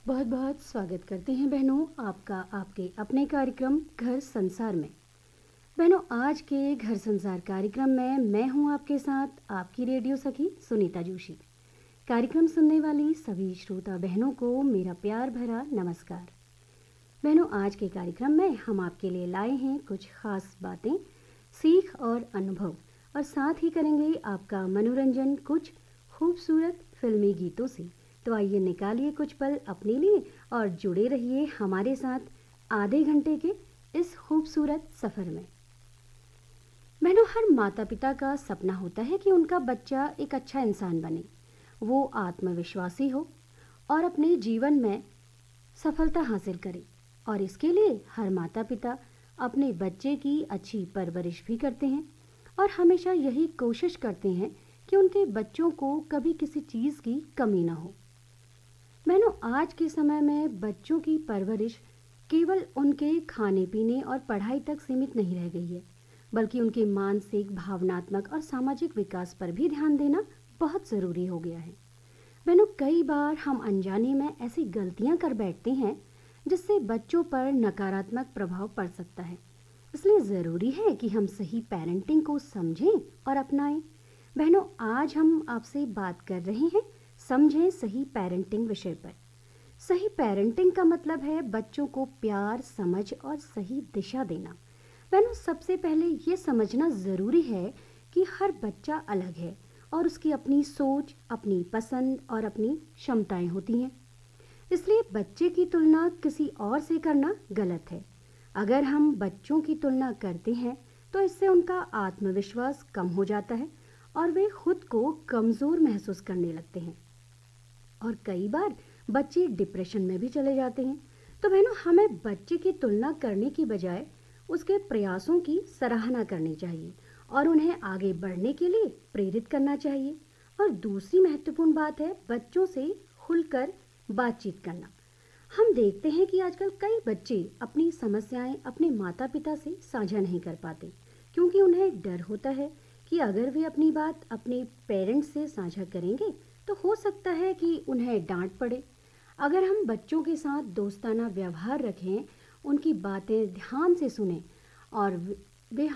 बहुत बहुत स्वागत करते हैं बहनों आपका आपके अपने कार्यक्रम घर संसार में। बहनों, आज के घर संसार कार्यक्रम में मैं हूं आपके साथ आपकी रेडियो सखी सुनीता जोशी। कार्यक्रम सुनने वाली सभी श्रोता बहनों को मेरा प्यार भरा नमस्कार। बहनों, आज के कार्यक्रम में हम आपके लिए लाए हैं कुछ खास बातें, सीख और अनुभव, और साथ ही करेंगे आपका मनोरंजन कुछ खूबसूरत फिल्मी गीतों से। तो आइए निकालिए कुछ पल अपने लिए और जुड़े रहिए हमारे साथ आधे घंटे के इस खूबसूरत सफ़र में। बहनों, हर माता पिता का सपना होता है कि उनका बच्चा एक अच्छा इंसान बने, वो आत्मविश्वासी हो और अपने जीवन में सफलता हासिल करे। और इसके लिए हर माता पिता अपने बच्चे की अच्छी परवरिश भी करते हैं और हमेशा यही कोशिश करते हैं कि उनके बच्चों को कभी किसी चीज़ की कमी ना हो। बहनों, आज के समय में बच्चों की परवरिश केवल उनके खाने पीने और पढ़ाई तक सीमित नहीं रह गई है, बल्कि उनके मानसिक, भावनात्मक और सामाजिक विकास पर भी ध्यान देना बहुत ज़रूरी हो गया है। बहनों, कई बार हम अनजाने में ऐसी गलतियां कर बैठते हैं जिससे बच्चों पर नकारात्मक प्रभाव पड़ सकता है। इसलिए ज़रूरी है कि हम सही पेरेंटिंग को समझें और अपनाएं। बहनों, आज हम आपसे बात कर रहे हैं समझें सही पेरेंटिंग विषय पर। सही पेरेंटिंग का मतलब है बच्चों को प्यार, समझ और सही दिशा देना। बहनों, सबसे पहले ये समझना ज़रूरी है कि हर बच्चा अलग है और उसकी अपनी सोच, अपनी पसंद और अपनी क्षमताएं होती हैं। इसलिए बच्चे की तुलना किसी और से करना गलत है। अगर हम बच्चों की तुलना करते हैं तो इससे उनका आत्मविश्वास कम हो जाता है और वे खुद को कमज़ोर महसूस करने लगते हैं और कई बार बच्चे डिप्रेशन में भी चले जाते हैं। तो बहनों, हमें बच्चे की तुलना करने की बजाय उसके प्रयासों की सराहना करनी चाहिए और उन्हें आगे बढ़ने के लिए प्रेरित करना चाहिए। और दूसरी महत्वपूर्ण बात है बच्चों से खुलकर बातचीत करना। हम देखते हैं कि आजकल कई बच्चे अपनी समस्याएं अपने माता पिता से साझा नहीं कर पाते, क्योंकि उन्हें डर होता है कि अगर वे अपनी बात अपने पेरेंट्स से साझा करेंगे तो हो सकता है कि उन्हें डांट पड़े। अगर हम बच्चों के साथ दोस्ताना व्यवहार रखें, उनकी बातें ध्यान से सुनें और वे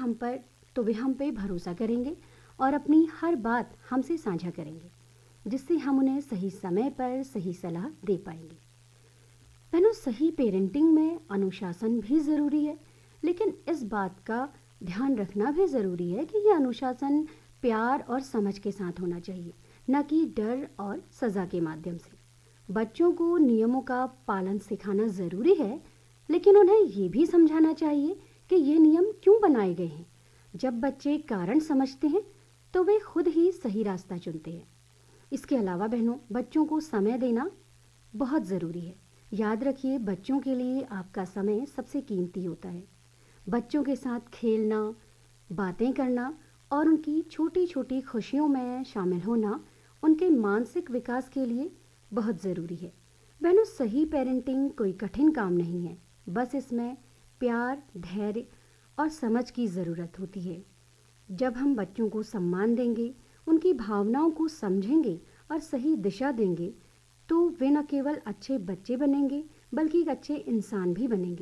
हम पे भरोसा करेंगे और अपनी हर बात हमसे साझा करेंगे, जिससे हम उन्हें सही समय पर सही सलाह दे पाएंगे। बहनों, सही पेरेंटिंग में अनुशासन भी ज़रूरी है, लेकिन इस बात का ध्यान रखना भी ज़रूरी है कि यह अनुशासन प्यार और समझ के साथ होना चाहिए, न कि डर और सज़ा के माध्यम से। बच्चों को नियमों का पालन सिखाना ज़रूरी है, लेकिन उन्हें ये भी समझाना चाहिए कि ये नियम क्यों बनाए गए हैं। जब बच्चे कारण समझते हैं तो वे खुद ही सही रास्ता चुनते हैं। इसके अलावा बहनों, बच्चों को समय देना बहुत ज़रूरी है। याद रखिए, बच्चों के लिए आपका समय सबसे कीमती होता है। बच्चों के साथ खेलना, बातें करना और उनकी छोटी छोटी खुशियों में शामिल होना उनके मानसिक विकास के लिए बहुत ज़रूरी है। बहनों, सही पेरेंटिंग कोई कठिन काम नहीं है, बस इसमें प्यार, धैर्य और समझ की ज़रूरत होती है। जब हम बच्चों को सम्मान देंगे, उनकी भावनाओं को समझेंगे और सही दिशा देंगे, तो वे न केवल अच्छे बच्चे बनेंगे बल्कि एक अच्छे इंसान भी बनेंगे।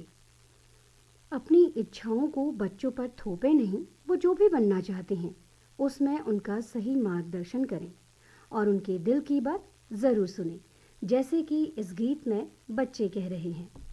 अपनी इच्छाओं को बच्चों पर थोपे नहीं, वो जो भी बनना चाहते हैं उसमें उनका सही मार्गदर्शन करें और उनके दिल की बात ज़रूर सुनें, जैसे कि इस गीत में बच्चे कह रहे हैं।